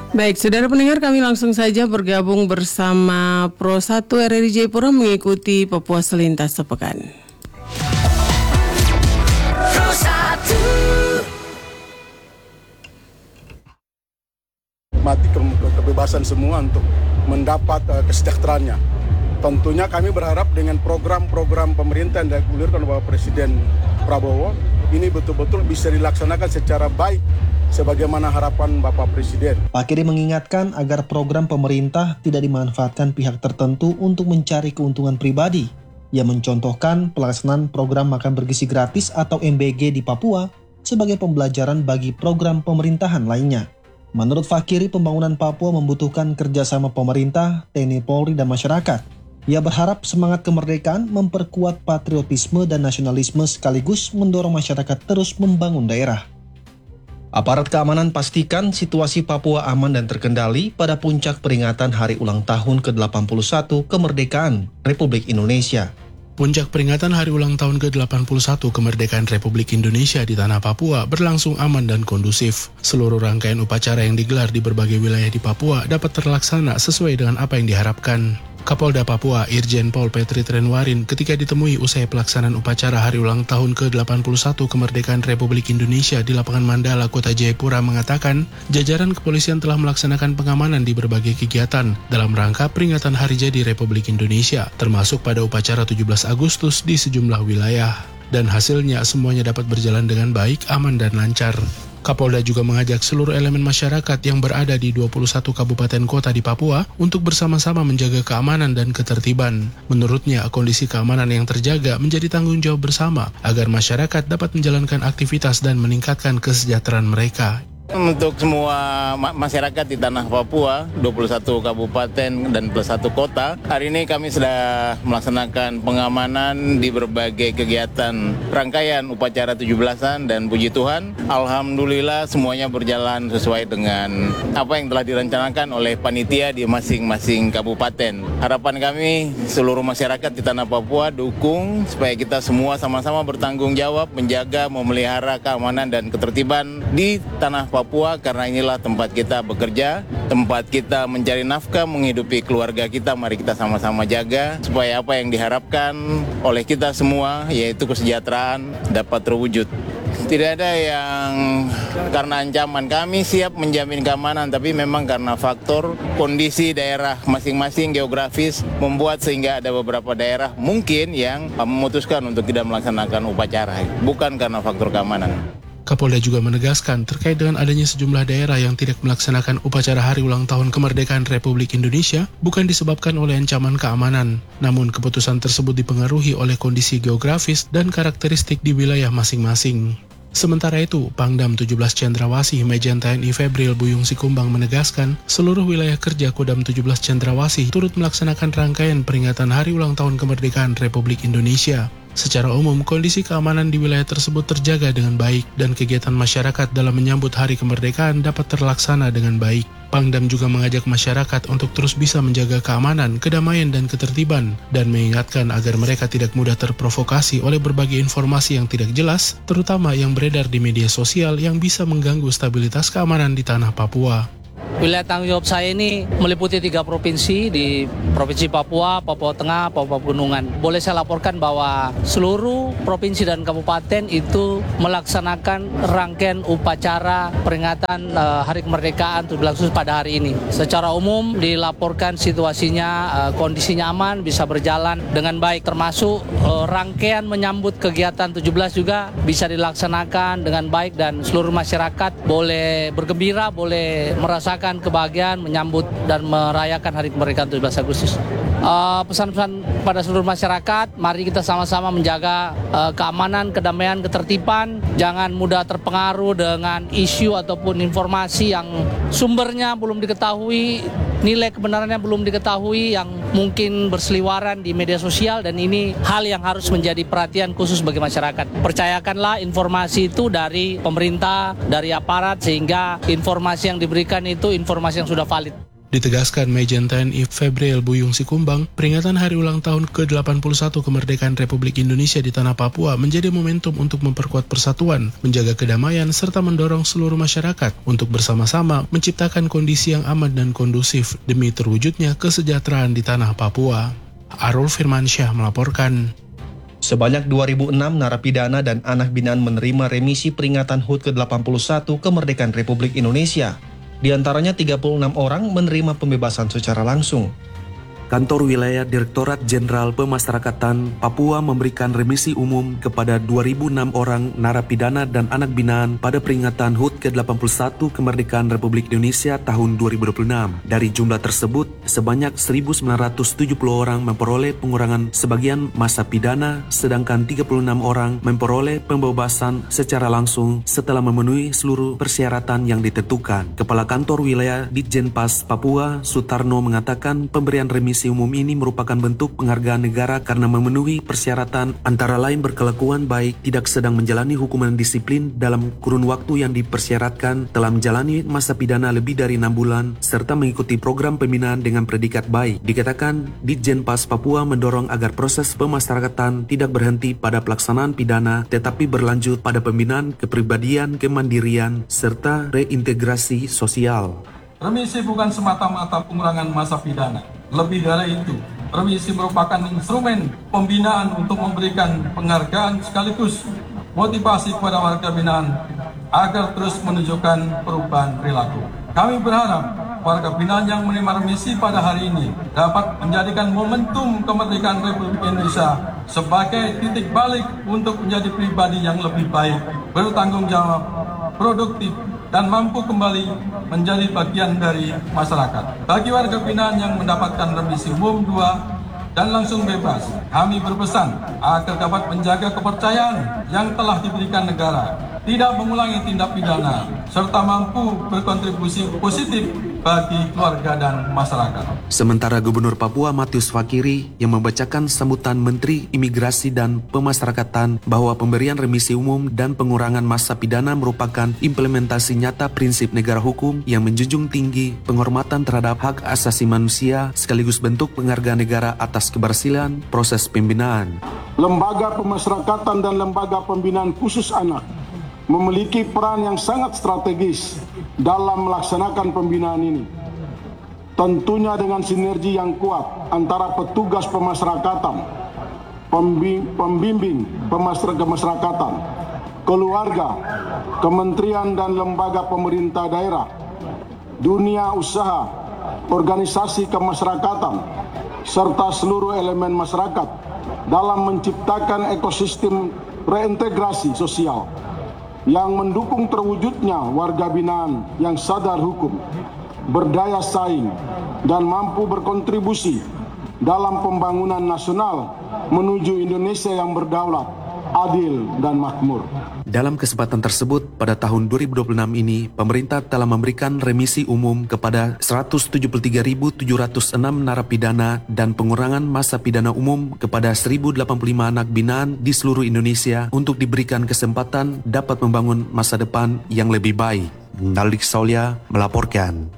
Baik, saudara pendengar, kami langsung saja bergabung bersama Pro 1 RRI Jayapura mengikuti Papua Selintas Sepekan. Pro 1 mati kebebasan semua untuk mendapat kesejahteraannya. Tentunya kami berharap dengan program-program pemerintah yang digulirkan oleh Presiden Prabowo ini betul-betul bisa dilaksanakan secara baik sebagaimana harapan Bapak Presiden. Pak Kiri mengingatkan agar program pemerintah tidak dimanfaatkan pihak tertentu untuk mencari keuntungan pribadi. Ia mencontohkan pelaksanaan program makan bergizi gratis atau MBG di Papua sebagai pembelajaran bagi program pemerintahan lainnya. Menurut Fakiri, pembangunan Papua membutuhkan kerjasama pemerintah, TNI Polri, dan masyarakat. Ia berharap semangat kemerdekaan memperkuat patriotisme dan nasionalisme sekaligus mendorong masyarakat terus membangun daerah. Aparat keamanan pastikan situasi Papua aman dan terkendali pada puncak peringatan Hari Ulang Tahun ke-81 Kemerdekaan Republik Indonesia. Puncak peringatan Hari Ulang Tahun ke-81 Kemerdekaan Republik Indonesia di Tanah Papua berlangsung aman dan kondusif. Seluruh rangkaian upacara yang digelar di berbagai wilayah di Papua dapat terlaksana sesuai dengan apa yang diharapkan. Kapolda Papua Irjen Pol Petri Trenwarin ketika ditemui usai pelaksanaan upacara Hari Ulang Tahun ke-81 Kemerdekaan Republik Indonesia di Lapangan Mandala, Kota Jayapura mengatakan, jajaran kepolisian telah melaksanakan pengamanan di berbagai kegiatan dalam rangka peringatan Hari Jadi Republik Indonesia, termasuk pada upacara 17 Agustus di sejumlah wilayah. Dan hasilnya semuanya dapat berjalan dengan baik, aman dan lancar. Kapolda juga mengajak seluruh elemen masyarakat yang berada di 21 kabupaten kota di Papua untuk bersama-sama menjaga keamanan dan ketertiban. Menurutnya, kondisi keamanan yang terjaga menjadi tanggung jawab bersama agar masyarakat dapat menjalankan aktivitas dan meningkatkan kesejahteraan mereka. Untuk semua masyarakat di Tanah Papua, 21 kabupaten dan plus 1 kota, hari ini kami sudah melaksanakan pengamanan di berbagai kegiatan rangkaian upacara 17-an dan puji Tuhan, alhamdulillah semuanya berjalan sesuai dengan apa yang telah direncanakan oleh panitia di masing-masing kabupaten. Harapan kami seluruh masyarakat di Tanah Papua dukung supaya kita semua sama-sama bertanggung jawab menjaga, memelihara keamanan dan ketertiban di Tanah Papua, karena inilah tempat kita bekerja, tempat kita mencari nafkah, menghidupi keluarga kita. Mari kita sama-sama jaga supaya apa yang diharapkan oleh kita semua, yaitu kesejahteraan, dapat terwujud. Tidak ada yang karena ancaman, kami siap menjamin keamanan, tapi memang karena faktor kondisi daerah masing-masing geografis membuat sehingga ada beberapa daerah mungkin yang memutuskan untuk tidak melaksanakan upacara, bukan karena faktor keamanan. Kapolda juga menegaskan terkait dengan adanya sejumlah daerah yang tidak melaksanakan upacara Hari Ulang Tahun Kemerdekaan Republik Indonesia bukan disebabkan oleh ancaman keamanan, namun keputusan tersebut dipengaruhi oleh kondisi geografis dan karakteristik di wilayah masing-masing. Sementara itu, Pangdam 17 Cendrawasih Majen TNI Febril Buyung Sikumbang menegaskan seluruh wilayah kerja Kodam 17 Cendrawasih turut melaksanakan rangkaian peringatan Hari Ulang Tahun Kemerdekaan Republik Indonesia. Secara umum, kondisi keamanan di wilayah tersebut terjaga dengan baik dan kegiatan masyarakat dalam menyambut Hari Kemerdekaan dapat terlaksana dengan baik. Pangdam juga mengajak masyarakat untuk terus bisa menjaga keamanan, kedamaian, dan ketertiban, dan mengingatkan agar mereka tidak mudah terprovokasi oleh berbagai informasi yang tidak jelas, terutama yang beredar di media sosial yang bisa mengganggu stabilitas keamanan di Tanah Papua. Wilayah tanggung jawab saya ini meliputi 3 provinsi di Provinsi Papua, Papua Tengah, Papua Pegunungan. Boleh saya laporkan bahwa seluruh provinsi dan kabupaten itu melaksanakan rangkaian upacara peringatan Hari Kemerdekaan 17 Agustus pada hari ini. Secara umum dilaporkan situasinya, kondisinya aman, bisa berjalan dengan baik. Termasuk rangkaian menyambut kegiatan 17 juga bisa dilaksanakan dengan baik dan seluruh masyarakat boleh bergembira, boleh merasakan kebahagiaan menyambut dan merayakan Hari Kemerdekaan 17 Agustus. Pesan-pesan pada seluruh masyarakat, mari kita sama-sama menjaga keamanan, kedamaian, ketertiban. Jangan mudah terpengaruh dengan isu ataupun informasi yang sumbernya belum diketahui, nilai kebenarannya belum diketahui, yang mungkin berseliwaran di media sosial, dan ini hal yang harus menjadi perhatian khusus bagi masyarakat. Percayakanlah informasi itu dari pemerintah, dari aparat, sehingga informasi yang diberikan itu informasi yang sudah valid. Ditegaskan Majen TNI Febriel Buyung Sikumbang, peringatan hari ulang tahun ke-81 kemerdekaan Republik Indonesia di Tanah Papua menjadi momentum untuk memperkuat persatuan, menjaga kedamaian, serta mendorong seluruh masyarakat untuk bersama-sama menciptakan kondisi yang aman dan kondusif demi terwujudnya kesejahteraan di Tanah Papua. Arul Firmansyah melaporkan. Sebanyak 2006 narapidana dan anak binaan menerima remisi peringatan HUT ke-81 kemerdekaan Republik Indonesia. Di antaranya 36 orang menerima pembebasan secara langsung. Kantor Wilayah Direktorat Jenderal Pemasyarakatan Papua memberikan remisi umum kepada 2006 orang narapidana dan anak binaan pada peringatan HUT ke-81 kemerdekaan Republik Indonesia tahun 2026. Dari jumlah tersebut, sebanyak 1.970 orang memperoleh pengurangan sebagian masa pidana, sedangkan 36 orang memperoleh pembebasan secara langsung setelah memenuhi seluruh persyaratan yang ditentukan. Kepala Kantor Wilayah Ditjenpas Papua, Sutarno, mengatakan pemberian remisi umum ini merupakan bentuk penghargaan negara karena memenuhi persyaratan antara lain berkelakuan baik, tidak sedang menjalani hukuman disiplin dalam kurun waktu yang dipersyaratkan, telah menjalani masa pidana lebih dari 6 bulan, serta mengikuti program pembinaan dengan predikat baik. Dikatakan, Ditjenpas Papua mendorong agar proses pemasyarakatan tidak berhenti pada pelaksanaan pidana, tetapi berlanjut pada pembinaan kepribadian, kemandirian, serta reintegrasi sosial. Remisi bukan semata-mata pengurangan masa pidana. Lebih dari itu, remisi merupakan instrumen pembinaan untuk memberikan penghargaan sekaligus motivasi kepada warga binaan agar terus menunjukkan perubahan perilaku. Kami berharap warga binaan yang menerima remisi pada hari ini dapat menjadikan momentum kemerdekaan Republik Indonesia sebagai titik balik untuk menjadi pribadi yang lebih baik, bertanggung jawab, produktif, dan mampu kembali menjadi bagian dari masyarakat. Bagi warga binaan yang mendapatkan remisi umum 2 dan langsung bebas, kami berpesan agar dapat menjaga kepercayaan yang telah diberikan negara, tidak mengulangi tindak pidana, serta mampu berkontribusi positif bagi keluarga dan masyarakat. Sementara Gubernur Papua Matius Fakiri yang membacakan sambutan Menteri Imigrasi dan Pemasyarakatan bahwa pemberian remisi umum dan pengurangan masa pidana merupakan implementasi nyata prinsip negara hukum yang menjunjung tinggi penghormatan terhadap hak asasi manusia sekaligus bentuk penghargaan negara atas keberhasilan proses pembinaan. Lembaga pemasyarakatan dan lembaga pembinaan khusus anak memiliki peran yang sangat strategis dalam melaksanakan pembinaan ini. Tentunya dengan sinergi yang kuat antara petugas pemasyarakatan, pembimbing pemasyarakatan, keluarga, kementerian dan lembaga pemerintah daerah, dunia usaha, organisasi kemasyarakatan, serta seluruh elemen masyarakat dalam menciptakan ekosistem reintegrasi sosial yang mendukung terwujudnya warga binaan yang sadar hukum, berdaya saing, dan mampu berkontribusi dalam pembangunan nasional menuju Indonesia yang berdaulat, adil, dan makmur. Dalam kesempatan tersebut, pada tahun 2026 ini, pemerintah telah memberikan remisi umum kepada 173.706 narapidana dan pengurangan masa pidana umum kepada 1.085 anak binaan di seluruh Indonesia untuk diberikan kesempatan dapat membangun masa depan yang lebih baik. Nalik Saulia melaporkan.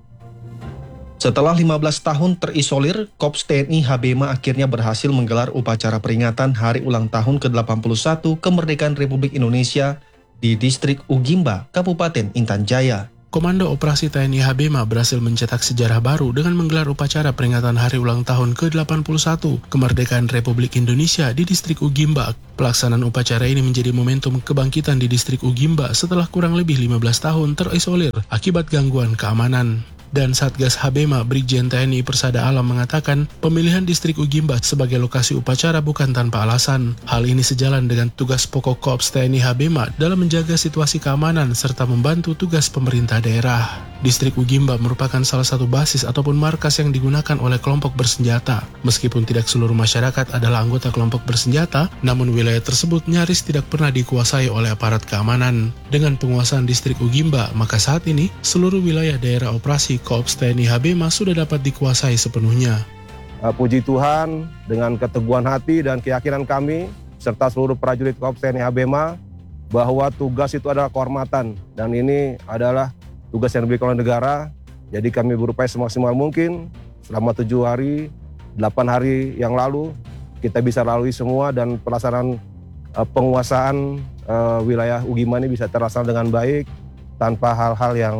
Setelah 15 tahun terisolir, Korps TNI HBMA akhirnya berhasil menggelar upacara peringatan Hari Ulang Tahun ke-81 Kemerdekaan Republik Indonesia di Distrik Ugimba, Kabupaten Intan Jaya. Komando Operasi TNI HBMA berhasil mencetak sejarah baru dengan menggelar upacara peringatan Hari Ulang Tahun ke-81 Kemerdekaan Republik Indonesia di Distrik Ugimba. Pelaksanaan upacara ini menjadi momentum kebangkitan di Distrik Ugimba setelah kurang lebih 15 tahun terisolir akibat gangguan keamanan. Dan Satgas HBMA Brigjen TNI Persada Alam mengatakan pemilihan Distrik Ugimba sebagai lokasi upacara bukan tanpa alasan. Hal ini sejalan dengan tugas pokok Korps TNI HBMA dalam menjaga situasi keamanan serta membantu tugas pemerintah daerah. Distrik Ugimba merupakan salah satu basis ataupun markas yang digunakan oleh kelompok bersenjata. Meskipun tidak seluruh masyarakat adalah anggota kelompok bersenjata, namun wilayah tersebut nyaris tidak pernah dikuasai oleh aparat keamanan. Dengan penguasaan Distrik Ugimba, maka saat ini seluruh wilayah daerah operasi Korps TNI HBMA sudah dapat dikuasai sepenuhnya. Puji Tuhan, dengan keteguhan hati dan keyakinan kami, serta seluruh prajurit Korps TNI HBMA, bahwa tugas itu adalah kehormatan, dan ini adalah tugas yang diberikan oleh negara, Jadi kami berupaya semaksimal mungkin selama 7 hari, 8 hari yang lalu kita bisa lalui semua dan pelaksanaan penguasaan wilayah Ugima ini bisa terlaksana dengan baik tanpa hal-hal yang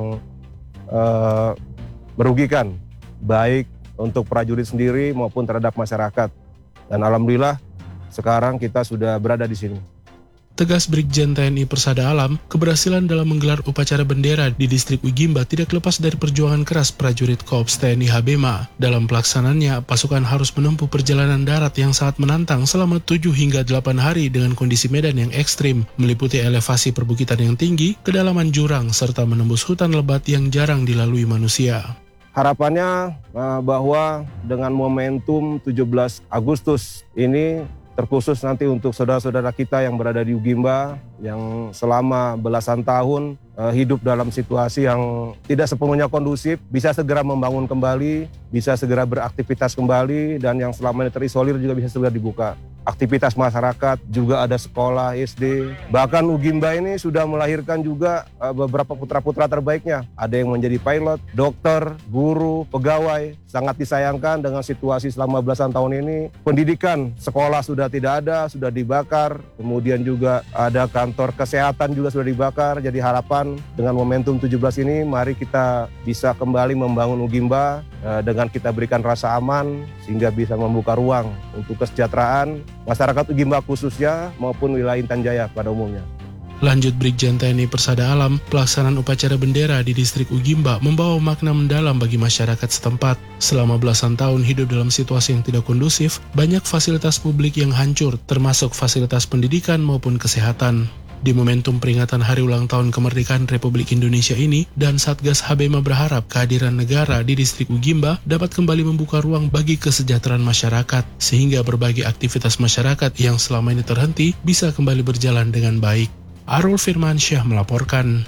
merugikan baik untuk prajurit sendiri maupun terhadap masyarakat. Dan alhamdulillah sekarang kita sudah berada di sini. Tegas Brigjen TNI Persada Alam, keberhasilan dalam menggelar upacara bendera di distrik Ugimba tidak lepas dari perjuangan keras prajurit Korps TNI Habema. Dalam pelaksanaannya, pasukan harus menempuh perjalanan darat yang sangat menantang selama 7 hingga 8 hari dengan kondisi medan yang ekstrim, meliputi elevasi perbukitan yang tinggi, kedalaman jurang, serta menembus hutan lebat yang jarang dilalui manusia. Harapannya bahwa dengan momentum 17 Agustus ini, terkhusus nanti untuk saudara-saudara kita yang berada di Ugimba, yang selama belasan tahun hidup dalam situasi yang tidak sepenuhnya kondusif, bisa segera membangun kembali, bisa segera beraktivitas kembali, dan yang selama ini terisolir juga bisa segera dibuka. Aktivitas masyarakat, juga ada sekolah, SD. Bahkan Ugimba ini sudah melahirkan juga beberapa putra-putra terbaiknya. Ada yang menjadi pilot, dokter, guru, pegawai. Sangat disayangkan dengan situasi selama belasan tahun ini. Pendidikan, sekolah sudah tidak ada, sudah dibakar. Kemudian juga ada kantor kesehatan juga sudah dibakar. Jadi harapan dengan momentum 17 ini, mari kita bisa kembali membangun Ugimba dengan kita berikan rasa aman, sehingga bisa membuka ruang untuk kesejahteraan masyarakat Ugimba khususnya maupun wilayah Intan Jaya pada umumnya. Lanjut Brigjen TNI Persada Alam, pelaksanaan upacara bendera di distrik Ugimba membawa makna mendalam bagi masyarakat setempat. Selama belasan tahun hidup dalam situasi yang tidak kondusif, banyak fasilitas publik yang hancur, termasuk fasilitas pendidikan maupun kesehatan. Di momentum peringatan Hari Ulang Tahun Kemerdekaan Republik Indonesia ini, dan Satgas Habema berharap kehadiran negara di distrik Ugimba dapat kembali membuka ruang bagi kesejahteraan masyarakat, sehingga berbagai aktivitas masyarakat yang selama ini terhenti bisa kembali berjalan dengan baik. Arul Firmansyah melaporkan.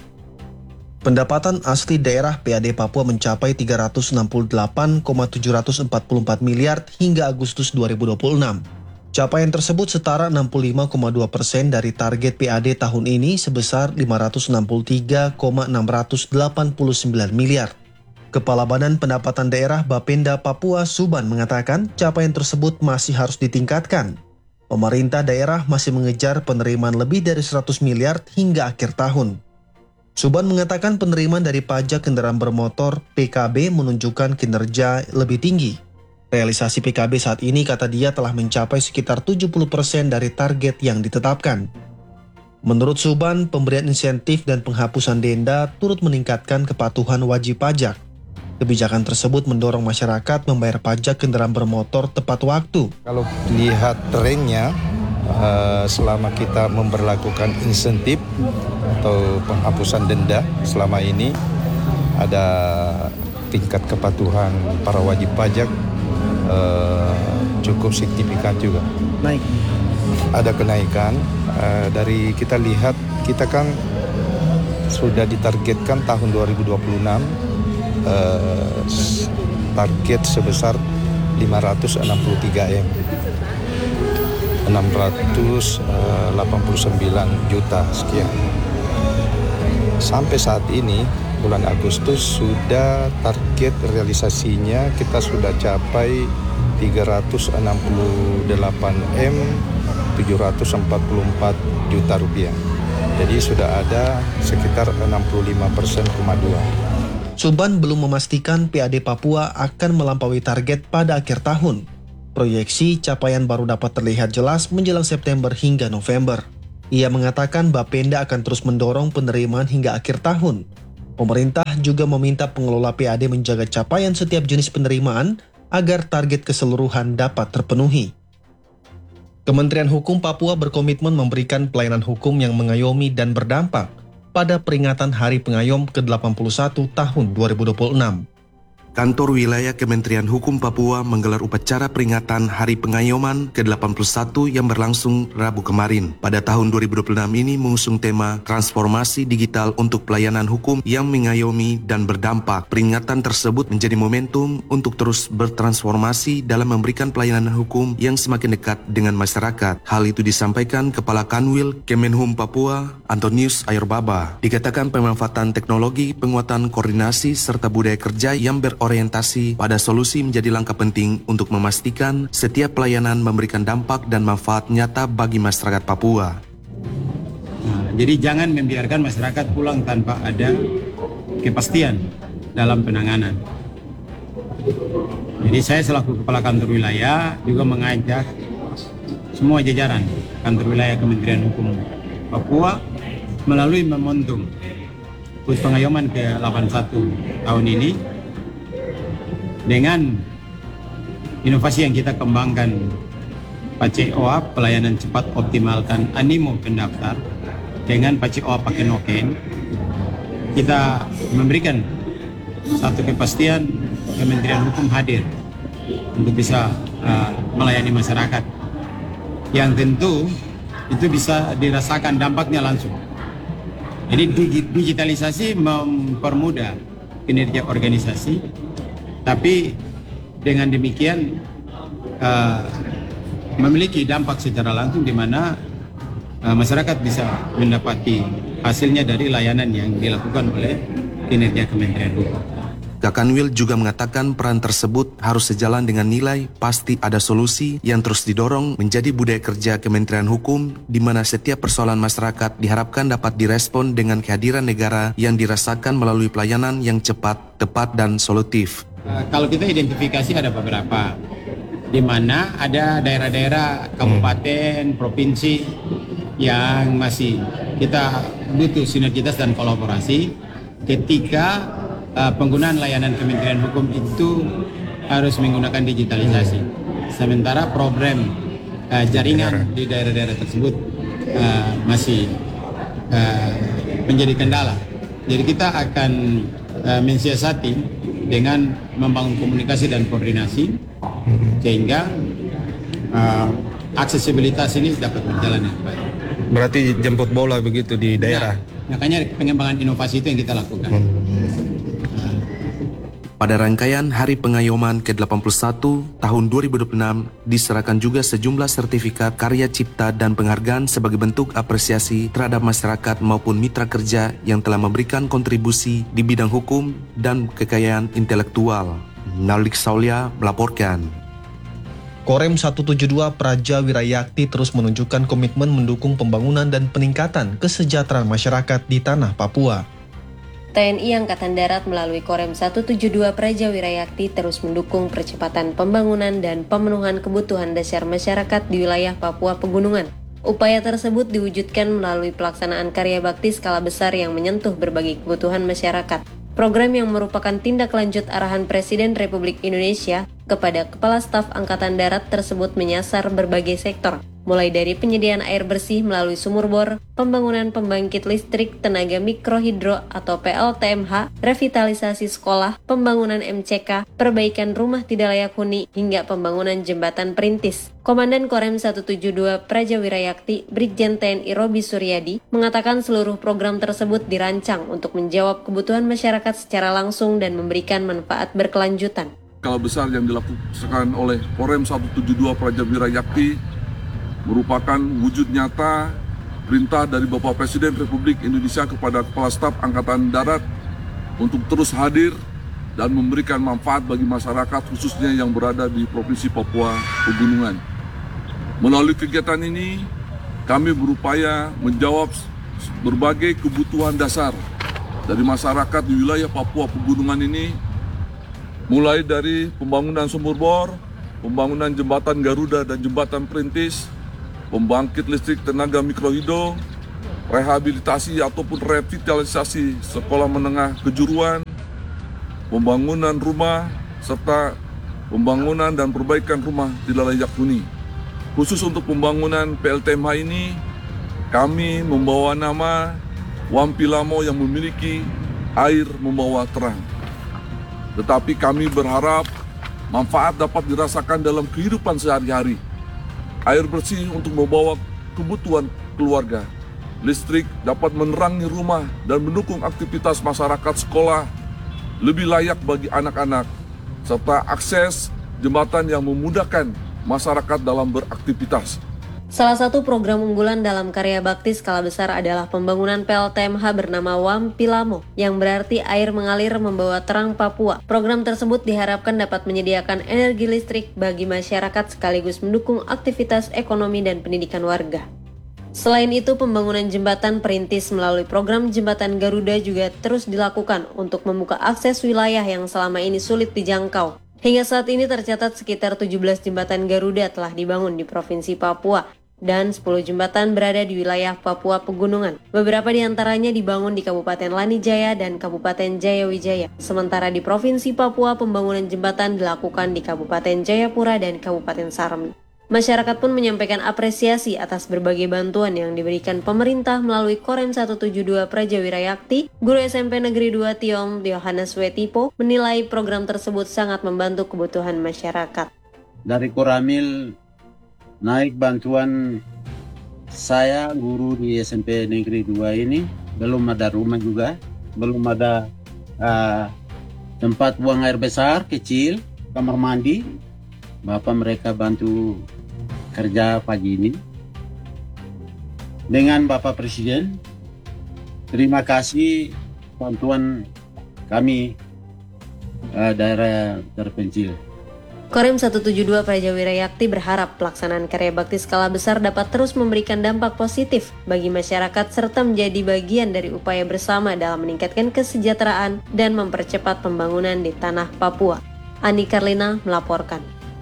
Pendapatan asli daerah PAD Papua mencapai 368,744 miliar hingga Agustus 2026. Capaian tersebut setara 65,2% dari target PAD tahun ini sebesar 563,689 miliar. Kepala Badan Pendapatan Daerah Bapenda Papua Suban mengatakan capaian tersebut masih harus ditingkatkan. Pemerintah daerah masih mengejar penerimaan lebih dari 100 miliar hingga akhir tahun. Suban mengatakan penerimaan dari pajak kendaraan bermotor PKB menunjukkan kinerja lebih tinggi. Realisasi PKB saat ini, kata dia, telah mencapai sekitar 70% dari target yang ditetapkan. Menurut Suban, pemberian insentif dan penghapusan denda turut meningkatkan kepatuhan wajib pajak. Kebijakan tersebut mendorong masyarakat membayar pajak kendaraan bermotor tepat waktu. Kalau lihat trennya, selama kita memberlakukan insentif atau penghapusan denda selama ini, ada tingkat kepatuhan para wajib pajak cukup signifikan juga. Naik. Ada kenaikan. Dari kita lihat, kita kan sudah ditargetkan tahun 2026 target sebesar 563 M. 689 juta sekian. Sampai saat ini bulan Agustus sudah target realisasinya kita sudah capai 368 M 744 juta rupiah. Jadi sudah ada sekitar 65,2%. Suban belum memastikan PAD Papua akan melampaui target pada akhir tahun. Proyeksi capaian baru dapat terlihat jelas menjelang September hingga November. Ia mengatakan Bapenda akan terus mendorong penerimaan hingga akhir tahun. Pemerintah juga meminta pengelola PAD menjaga capaian setiap jenis penerimaan agar target keseluruhan dapat terpenuhi. Kementerian Hukum Papua berkomitmen memberikan pelayanan hukum yang mengayomi dan berdampak pada peringatan Hari Pengayom ke-81 tahun 2026. Kantor Wilayah Kementerian Hukum Papua menggelar upacara peringatan Hari Pengayoman ke-81 yang berlangsung Rabu kemarin. Pada tahun 2026 ini mengusung tema Transformasi Digital untuk Pelayanan Hukum yang Mengayomi dan Berdampak. Peringatan tersebut menjadi momentum untuk terus bertransformasi dalam memberikan pelayanan hukum yang semakin dekat dengan masyarakat. Hal itu disampaikan Kepala Kanwil Kemenhum Papua, Antonius Ayorbaba. Dikatakan pemanfaatan teknologi, penguatan koordinasi, serta budaya kerja yang berorientasi pada solusi menjadi langkah penting untuk memastikan setiap pelayanan memberikan dampak dan manfaat nyata bagi masyarakat Papua. Jadi jangan membiarkan masyarakat pulang tanpa ada kepastian dalam penanganan. Jadi saya selaku Kepala Kantor Wilayah juga mengajak semua jajaran Kantor Wilayah Kementerian Hukum Papua melalui momentum HUT Pengayoman ke-81 tahun ini dengan inovasi yang kita kembangkan Pace OA, pelayanan cepat optimalkan animo pendaftar, dengan Pace OA pakai noken, kita memberikan satu kepastian Kementerian Hukum hadir untuk bisa melayani masyarakat, yang tentu itu bisa dirasakan dampaknya langsung. Jadi digitalisasi mempermudah kinerja organisasi, tapi dengan demikian memiliki dampak secara langsung di mana masyarakat bisa mendapati hasilnya dari layanan yang dilakukan oleh kinerja Kementerian Hukum. Kakanwil juga mengatakan peran tersebut harus sejalan dengan nilai pasti ada solusi yang terus didorong menjadi budaya kerja Kementerian Hukum, di mana setiap persoalan masyarakat diharapkan dapat direspon dengan kehadiran negara yang dirasakan melalui pelayanan yang cepat, tepat, dan solutif. Kalau kita identifikasi ada beberapa, di mana ada daerah-daerah, kabupaten, provinsi yang masih kita butuh sinergitas dan kolaborasi ketika penggunaan layanan Kementerian Hukum itu harus menggunakan digitalisasi. Sementara program jaringan di daerah-daerah tersebut masih menjadi kendala. Jadi kita akan mensiasati dengan membangun komunikasi dan koordinasi sehingga aksesibilitas ini dapat berjalan dengan baik. Berarti jemput bola begitu di daerah. Nah, makanya pengembangan inovasi itu yang kita lakukan. Pada rangkaian Hari Pengayoman ke-81 tahun 2026 diserahkan juga sejumlah sertifikat karya cipta dan penghargaan sebagai bentuk apresiasi terhadap masyarakat maupun mitra kerja yang telah memberikan kontribusi di bidang hukum dan kekayaan intelektual. Nalik Saulia melaporkan. Korem 172 Praja Wirayakti terus menunjukkan komitmen mendukung pembangunan dan peningkatan kesejahteraan masyarakat di tanah Papua. TNI Angkatan Darat melalui Korem 172 Praja Wirayakti terus mendukung percepatan pembangunan dan pemenuhan kebutuhan dasar masyarakat di wilayah Papua Pegunungan. Upaya tersebut diwujudkan melalui pelaksanaan karya bakti skala besar yang menyentuh berbagai kebutuhan masyarakat. Program yang merupakan tindak lanjut arahan Presiden Republik Indonesia kepada Kepala Staf Angkatan Darat tersebut menyasar berbagai sektor, mulai dari penyediaan air bersih melalui sumur bor, pembangunan pembangkit listrik tenaga mikrohidro atau PLTMH, revitalisasi sekolah, pembangunan MCK, perbaikan rumah tidak layak huni, hingga pembangunan jembatan perintis. Komandan Korem 172 Praja Wirayakti, Brigjen TNI Robi Suryadi, mengatakan seluruh program tersebut dirancang untuk menjawab kebutuhan masyarakat secara langsung dan memberikan manfaat berkelanjutan. Skala besar yang dilakukan oleh Korem 172 Praja Wirayakti merupakan wujud nyata perintah dari Bapak Presiden Republik Indonesia kepada Kepala Staf Angkatan Darat untuk terus hadir dan memberikan manfaat bagi masyarakat khususnya yang berada di Provinsi Papua Pegunungan. Melalui kegiatan ini, kami berupaya menjawab berbagai kebutuhan dasar dari masyarakat di wilayah Papua Pegunungan ini, mulai dari pembangunan sumur bor, pembangunan jembatan Garuda dan jembatan perintis, pembangkit listrik tenaga mikrohidro, rehabilitasi ataupun revitalisasi sekolah menengah kejuruan, pembangunan rumah, serta pembangunan dan perbaikan rumah tidak layak huni. Khusus untuk pembangunan PLTMH ini, kami membawa nama Wampilamo yang memiliki air membawa terang. tetapi kami berharap manfaat dapat dirasakan dalam kehidupan sehari-hari. Air bersih untuk membawa kebutuhan keluarga. Listrik dapat menerangi rumah dan mendukung aktivitas masyarakat sekolah lebih layak bagi anak-anak, serta akses jembatan yang memudahkan masyarakat dalam beraktivitas. Salah satu program unggulan dalam karya bakti skala besar adalah pembangunan PLTMH bernama Wampilamo, yang berarti air mengalir membawa terang Papua. Program tersebut diharapkan dapat menyediakan energi listrik bagi masyarakat sekaligus mendukung aktivitas ekonomi dan pendidikan warga. Selain itu, pembangunan jembatan perintis melalui program Jembatan Garuda juga terus dilakukan untuk membuka akses wilayah yang selama ini sulit dijangkau. Hingga saat ini tercatat sekitar 17 jembatan Garuda telah dibangun di Provinsi Papua, dan 10 jembatan berada di wilayah Papua Pegunungan. Beberapa di antaranya dibangun di Kabupaten Lanijaya dan Kabupaten Jayawijaya. Sementara di Provinsi Papua, pembangunan jembatan dilakukan di Kabupaten Jayapura dan Kabupaten Sarmi. Masyarakat pun menyampaikan apresiasi atas berbagai bantuan yang diberikan pemerintah melalui Korem 172 Praja Wirayakti. Guru SMP Negeri 2 Tiong, Yohanes Wetipo, menilai program tersebut sangat membantu kebutuhan masyarakat. Dari Koramil naik bantuan saya guru di SMP Negeri 2 ini, belum ada rumah juga, belum ada tempat buang air besar, kecil, kamar mandi. Bapak mereka bantu kerja pagi ini. Dengan Bapak Presiden, terima kasih bantuan kami daerah terpencil. Korem 172 Praja Wirayakti berharap pelaksanaan karya bakti skala besar dapat terus memberikan dampak positif bagi masyarakat serta menjadi bagian dari upaya bersama dalam meningkatkan kesejahteraan dan mempercepat pembangunan di tanah Papua. Andi Karlina melaporkan.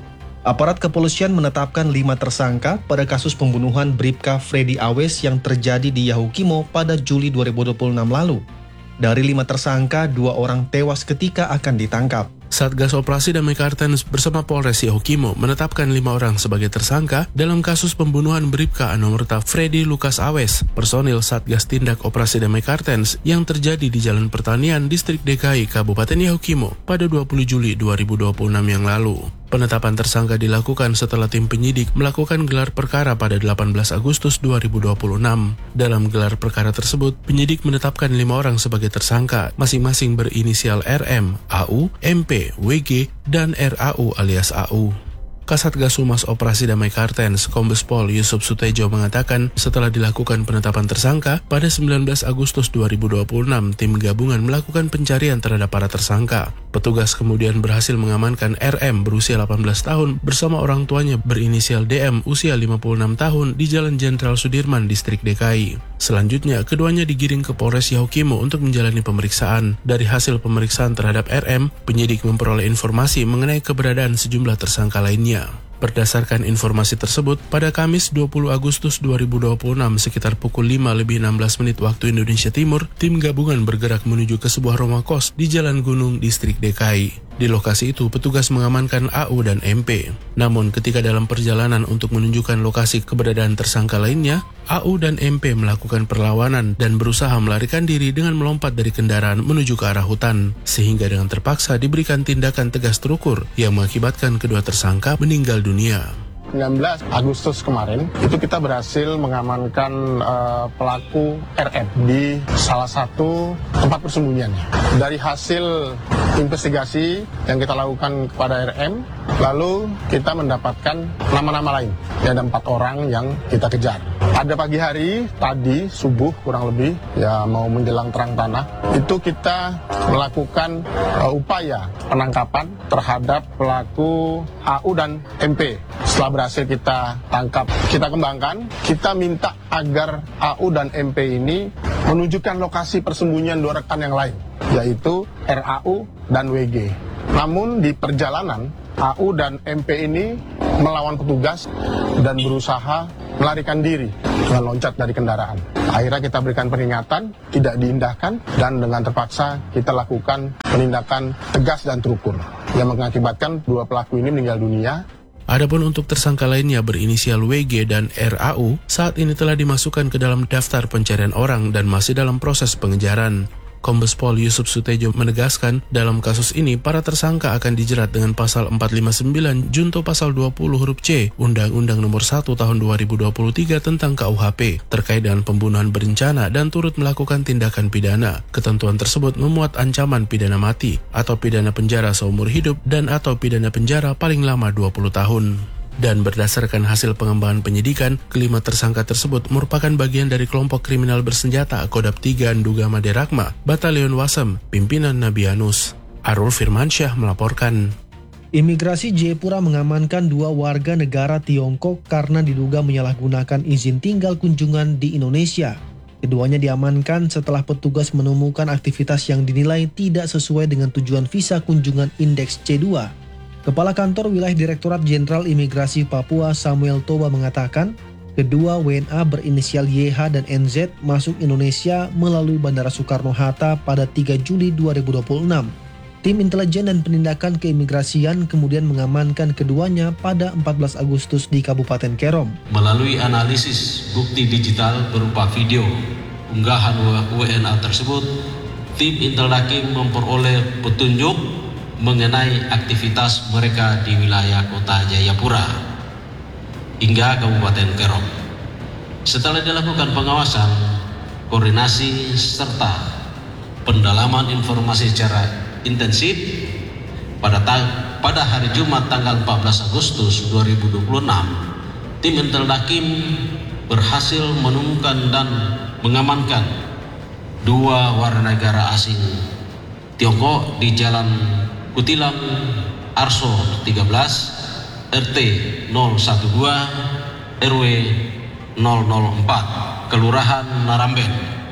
Aparat kepolisian menetapkan 5 tersangka pada kasus pembunuhan Bribka Freddy Awes yang terjadi di Yahukimo pada Juli 2026 lalu. Dari 5 tersangka, 2 orang tewas ketika akan ditangkap. Satgas Operasi Damai Kartens bersama Polres Yahukimo menetapkan 5 orang sebagai tersangka dalam kasus pembunuhan Bribka Anomerta Freddy Lukas Awes, personil Satgas Tindak Operasi Damai Kartens yang terjadi di Jalan Pertanian, Distrik DKI, Kabupaten Yahukimo pada 20 Juli 2026 yang lalu. Penetapan tersangka dilakukan setelah tim penyidik melakukan gelar perkara pada 18 Agustus 2026. Dalam gelar perkara tersebut, penyidik menetapkan 5 orang sebagai tersangka, masing-masing berinisial RM, AU, MP, WG, dan RAU alias AU. Kasatgas Humas Operasi Damai Kartens, Kombes Pol Yusuf Sutejo mengatakan setelah dilakukan penetapan tersangka, pada 19 Agustus 2026 tim gabungan melakukan pencarian terhadap para tersangka. Petugas kemudian berhasil mengamankan RM berusia 18 tahun bersama orang tuanya berinisial DM usia 56 tahun di Jalan Jenderal Sudirman, Distrik DKI. Selanjutnya, keduanya digiring ke Polres Yahukimo untuk menjalani pemeriksaan. Dari hasil pemeriksaan terhadap RM, penyidik memperoleh informasi mengenai keberadaan sejumlah tersangka lainnya. Berdasarkan informasi tersebut, pada Kamis 20 Agustus 2026 sekitar pukul 5:16 waktu Indonesia Timur, tim gabungan bergerak menuju ke sebuah rumah kos di Jalan Gunung, Distrik DKI. Di lokasi itu, petugas mengamankan AU dan MP. Namun, ketika dalam perjalanan untuk menunjukkan lokasi keberadaan tersangka lainnya, AU dan MP melakukan perlawanan dan berusaha melarikan diri dengan melompat dari kendaraan menuju ke arah hutan, sehingga dengan terpaksa diberikan tindakan tegas terukur yang mengakibatkan kedua tersangka meninggal dunia. 19 Agustus kemarin itu kita berhasil mengamankan pelaku RM di salah satu tempat persembunyiannya. Dari hasil investigasi yang kita lakukan kepada RM, lalu kita mendapatkan nama-nama lain. Ada 4 orang yang kita kejar. Pada pagi hari tadi subuh kurang lebih ya mau menjelang terang tanah itu kita melakukan upaya penangkapan terhadap pelaku AU dan MP. Setelah berhasil kita tangkap, kita kembangkan, kita minta agar AU dan MP ini menunjukkan lokasi persembunyian 2 rekan yang lain, yaitu RAU dan WG. Namun di perjalanan, AU dan MP ini melawan petugas dan berusaha melarikan diri dengan loncat dari kendaraan. Akhirnya kita berikan peringatan, tidak diindahkan, dan dengan terpaksa kita lakukan penindakan tegas dan terukur yang mengakibatkan 2 pelaku ini meninggal dunia. Adapun untuk tersangka lainnya berinisial WG dan RAU, saat ini telah dimasukkan ke dalam daftar pencarian orang dan masih dalam proses pengejaran. Kombes Pol Yusuf Sutejo menegaskan dalam kasus ini para tersangka akan dijerat dengan pasal 459 junto pasal 20 huruf C Undang-Undang Nomor 1 Tahun 2023 tentang KUHP terkait dengan pembunuhan berencana dan turut melakukan tindakan pidana. Ketentuan tersebut memuat ancaman pidana mati atau pidana penjara seumur hidup dan atau pidana penjara paling lama 20 tahun. Dan berdasarkan hasil pengembangan penyidikan, kelima tersangka tersebut merupakan bagian dari kelompok kriminal bersenjata Kodam 3 Nduga Maderakma, Batalion Wasem, pimpinan Nabianus. Arul Firmansyah melaporkan. Imigrasi Jayapura mengamankan 2 warga negara Tiongkok karena diduga menyalahgunakan izin tinggal kunjungan di Indonesia. Keduanya diamankan setelah petugas menemukan aktivitas yang dinilai tidak sesuai dengan tujuan visa kunjungan indeks C2. Kepala Kantor Wilayah Direktorat Jenderal Imigrasi Papua Samuel Toba mengatakan, kedua WNA berinisial YH dan NZ masuk Indonesia melalui Bandara Soekarno-Hatta pada 3 Juli 2026. Tim intelijen dan penindakan keimigrasian kemudian mengamankan keduanya pada 14 Agustus di Kabupaten Kerom. Melalui analisis bukti digital berupa video unggahan WNA tersebut, tim Intel Dakim memperoleh petunjuk mengenai aktivitas mereka di wilayah kota Jayapura hingga Kabupaten Kerom. Setelah dilakukan pengawasan, koordinasi, serta pendalaman informasi secara intensif, pada hari Jumat tanggal 14 Agustus 2026, tim Intel Dakim berhasil menemukan dan mengamankan 2 warga negara asing Tiongkok di Jalan Kutilang Arso 13 RT 012 RW 004 Kelurahan Naramben,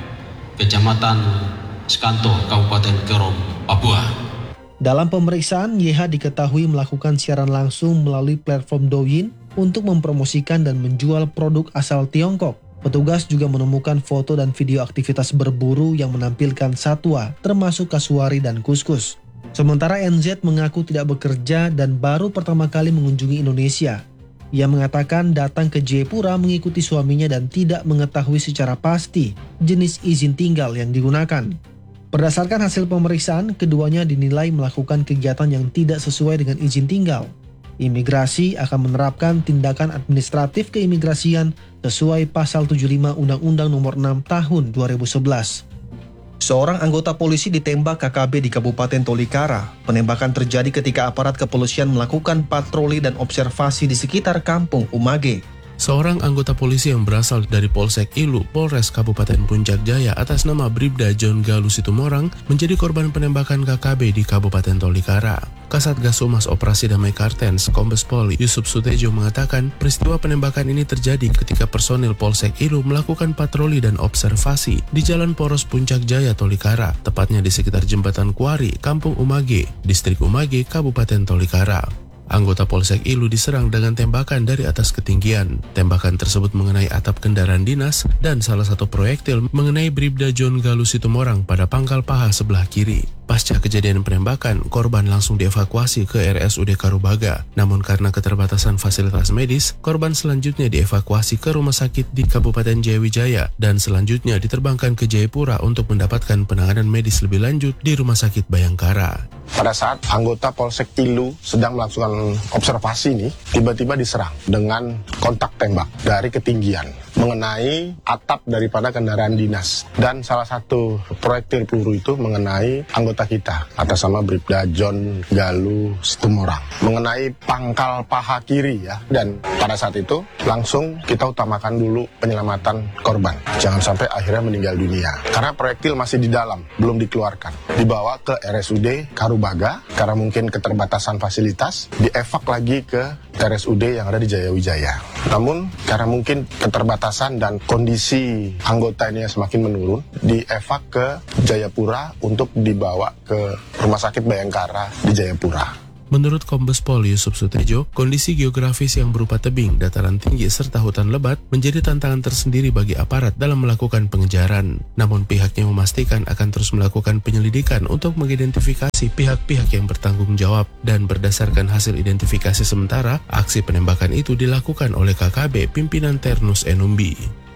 Kecamatan Skanto, Kabupaten Kerom, Papua. Dalam pemeriksaan, YH diketahui melakukan siaran langsung melalui platform Douyin untuk mempromosikan dan menjual produk asal Tiongkok. Petugas juga menemukan foto dan video aktivitas berburu yang menampilkan satwa, termasuk kasuari dan kuskus. Sementara NZ mengaku tidak bekerja dan baru pertama kali mengunjungi Indonesia. Ia mengatakan datang ke Jayapura mengikuti suaminya dan tidak mengetahui secara pasti jenis izin tinggal yang digunakan. Berdasarkan hasil pemeriksaan, keduanya dinilai melakukan kegiatan yang tidak sesuai dengan izin tinggal. Imigrasi akan menerapkan tindakan administratif keimigrasian sesuai pasal 75 Undang-Undang Nomor 6 Tahun 2011. Seorang anggota polisi ditembak KKB di Kabupaten Tolikara. Penembakan terjadi ketika aparat kepolisian melakukan patroli dan observasi di sekitar kampung Umage. Seorang anggota polisi yang berasal dari Polsek Ilu, Polres Kabupaten Puncak Jaya atas nama Bribda John Galuh Situmorang menjadi korban penembakan KKB di Kabupaten Tolikara. Kasatgas Humas Operasi Damai Kartens, Kombes Pol Yusuf Sutejo mengatakan peristiwa penembakan ini terjadi ketika personil Polsek Ilu melakukan patroli dan observasi di Jalan Poros Puncak Jaya Tolikara, tepatnya di sekitar Jembatan Kuari, Kampung Umage, Distrik Umage, Kabupaten Tolikara. Anggota Polsek Ilu diserang dengan tembakan dari atas ketinggian. Tembakan tersebut mengenai atap kendaraan dinas dan salah satu proyektil mengenai Bribda John Galuh Situmorang pada pangkal paha sebelah kiri. Pasca kejadian penembakan, korban langsung dievakuasi ke RSUD Karubaga. Namun karena keterbatasan fasilitas medis, korban selanjutnya dievakuasi ke rumah sakit di Kabupaten Jayawijaya dan selanjutnya diterbangkan ke Jayapura untuk mendapatkan penanganan medis lebih lanjut di Rumah Sakit Bayangkara. Pada saat anggota Polsek Ilu sedang melakukan observasi nih, tiba-tiba diserang dengan kontak tembak dari ketinggian mengenai atap daripada kendaraan dinas. Dan salah satu proyektil peluru itu mengenai anggota kita atas nama Bribda John Galuh Situmorang mengenai pangkal paha kiri ya. Dan pada saat itu langsung kita utamakan dulu penyelamatan korban, jangan sampai akhirnya meninggal dunia karena proyektil masih di dalam, belum dikeluarkan, dibawa ke RSUD Karubaga karena mungkin keterbatasan fasilitas, dievak lagi ke RSUD yang ada di Jayawijaya. Namun karena mungkin keterbatasan dan kondisi anggota ini semakin menurun, dievak ke Jayapura untuk dibawa ke Rumah Sakit Bayangkara di Jayapura. Menurut Kombes Pol Yusuf Sutejo, kondisi geografis yang berupa tebing, dataran tinggi, serta hutan lebat menjadi tantangan tersendiri bagi aparat dalam melakukan pengejaran. Namun pihaknya memastikan akan terus melakukan penyelidikan untuk mengidentifikasi pihak-pihak yang bertanggung jawab. Dan berdasarkan hasil identifikasi sementara, aksi penembakan itu dilakukan oleh KKB pimpinan Ternus Enumbi.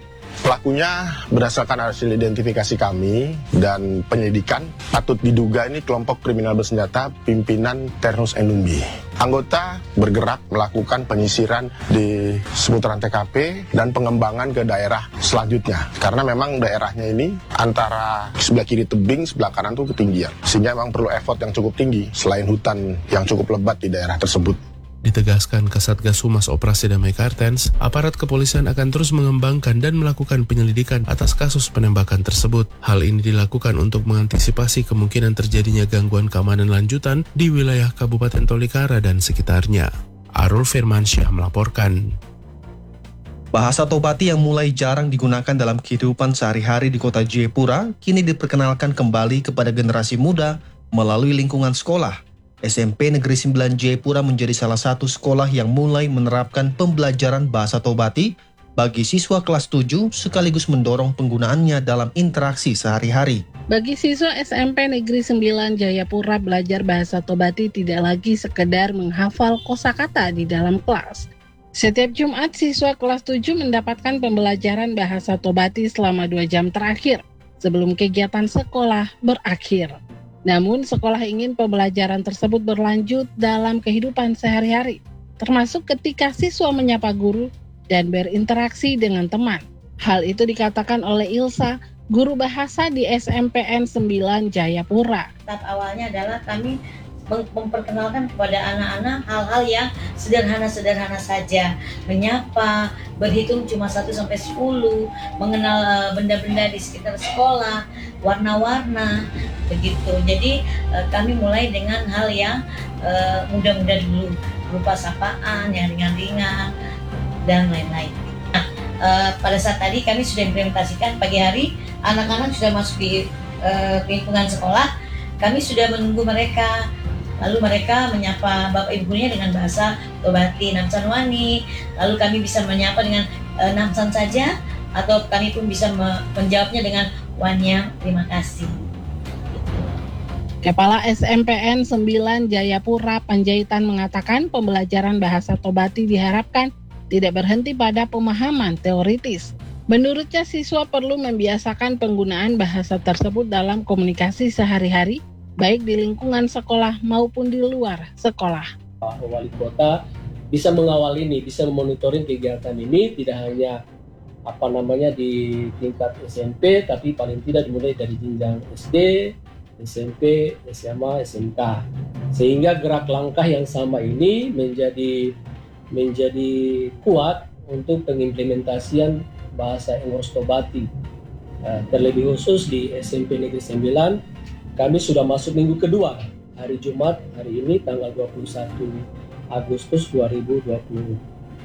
Pelakunya berdasarkan hasil identifikasi kami dan penyelidikan patut diduga ini kelompok kriminal bersenjata pimpinan Ternus Enumbi. Anggota bergerak melakukan penyisiran di seputaran TKP dan pengembangan ke daerah selanjutnya. Karena memang daerahnya ini antara sebelah kiri tebing, sebelah kanan tuh ketinggian. Sehingga memang perlu effort yang cukup tinggi selain hutan yang cukup lebat di daerah tersebut. Ditegaskan Kasatgas Humas Operasi Damai Kartens, aparat kepolisian akan terus mengembangkan dan melakukan penyelidikan atas kasus penembakan tersebut. Hal ini dilakukan untuk mengantisipasi kemungkinan terjadinya gangguan keamanan lanjutan di wilayah Kabupaten Tolikara dan sekitarnya. Arul Firmansyah melaporkan. Bahasa Tobati yang mulai jarang digunakan dalam kehidupan sehari-hari di kota Jayapura kini diperkenalkan kembali kepada generasi muda melalui lingkungan sekolah. SMP Negeri 9 Jayapura menjadi salah satu sekolah yang mulai menerapkan pembelajaran bahasa Tobati bagi siswa kelas 7 sekaligus mendorong penggunaannya dalam interaksi sehari-hari. Bagi siswa SMP Negeri 9 Jayapura, belajar bahasa Tobati tidak lagi sekedar menghafal kosakata di dalam kelas. Setiap Jumat, siswa kelas 7 mendapatkan pembelajaran bahasa Tobati selama 2 jam terakhir sebelum kegiatan sekolah berakhir. Namun, sekolah ingin pembelajaran tersebut berlanjut dalam kehidupan sehari-hari, termasuk ketika siswa menyapa guru dan berinteraksi dengan teman. Hal itu dikatakan oleh Ilsa, guru bahasa di SMPN 9 Jayapura. Tahap awalnya adalah kami memperkenalkan kepada anak-anak hal-hal yang sederhana-sederhana saja. Menyapa, berhitung cuma 1-10, mengenal benda-benda di sekitar sekolah, warna-warna, begitu. Jadi kami mulai dengan hal yang mudah-mudah dulu, berupa sapaan, yang ringan-ringan, dan lain-lain. Nah, pada saat tadi kami sudah implementasikan pagi hari, anak-anak sudah masuk di lingkungan sekolah, kami sudah menunggu mereka. Lalu mereka menyapa bapak ibu gurunya dengan bahasa Tobati, Namsan Wani. Lalu kami bisa menyapa dengan Namsan saja, atau kami pun bisa menjawabnya dengan Wanya, terima kasih. Kepala SMPN 9 Jayapura Panjaitan mengatakan pembelajaran bahasa Tobati diharapkan tidak berhenti pada pemahaman teoritis. Menurutnya, siswa perlu membiasakan penggunaan bahasa tersebut dalam komunikasi sehari-hari, baik di lingkungan sekolah maupun di luar sekolah. Wali kota bisa mengawal ini, bisa memonitoring kegiatan ini, tidak hanya di tingkat SMP, tapi paling tidak dimulai dari jenjang SD, SMP, SMA, SMK. Sehingga gerak langkah yang sama ini menjadi kuat untuk pengimplementasian bahasa Engros Tobati. Terlebih khusus di SMP Negeri 9, kami sudah masuk minggu kedua, hari Jumat, hari ini tanggal 21 Agustus 2026.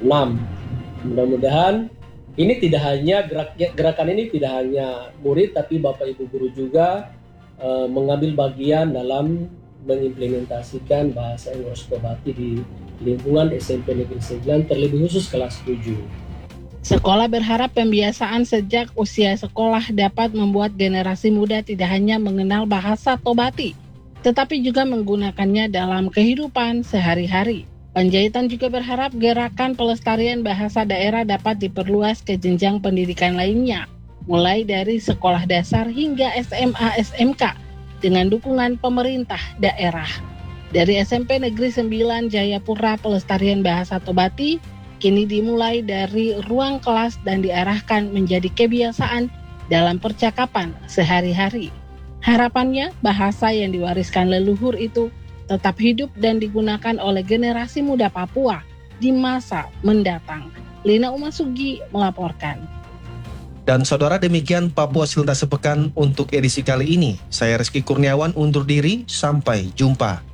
Mudah-mudahan ini tidak hanya gerakan ini tidak hanya murid, tapi Bapak Ibu guru juga mengambil bagian dalam mengimplementasikan bahasa Engros Tobati di lingkungan SMP Negeri 9, terlebih khusus kelas 7. Sekolah berharap pembiasaan sejak usia sekolah dapat membuat generasi muda tidak hanya mengenal bahasa Tobati, tetapi juga menggunakannya dalam kehidupan sehari-hari. Panjaitan juga berharap gerakan pelestarian bahasa daerah dapat diperluas ke jenjang pendidikan lainnya, mulai dari sekolah dasar hingga SMA SMK, dengan dukungan pemerintah daerah. Dari SMP Negeri 9 Jayapura, pelestarian bahasa Tobati kini dimulai dari ruang kelas dan diarahkan menjadi kebiasaan dalam percakapan sehari-hari. Harapannya, bahasa yang diwariskan leluhur itu tetap hidup dan digunakan oleh generasi muda Papua di masa mendatang. Lina Umasugi melaporkan. Dan saudara, demikian Papua Selintas Sepekan untuk edisi kali ini. Saya Rizky Kurniawan undur diri, sampai jumpa.